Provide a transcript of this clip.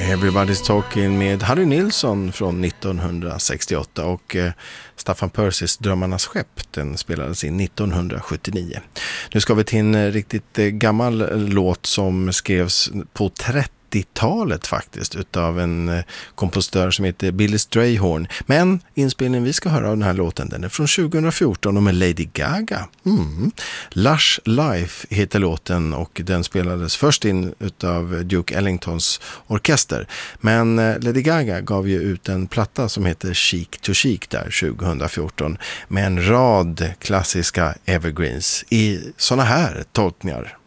Everybody's Talking med Harry Nilsson från 1968 och Staffan Persis Drömmarnas skepp, den spelades in 1979. Nu ska vi till en riktigt gammal låt som skrevs på 30-talet faktiskt utav en kompositör som heter Billy Strayhorn. Men inspelningen vi ska höra av den här låten, den är från 2014 och med Lady Gaga. Lush Life heter låten och den spelades först in utav Duke Ellingtons orkester. Men Lady Gaga gav ju ut en platta som heter Chic to Chic där 2014 med en rad klassiska evergreens i såna här tolkningar.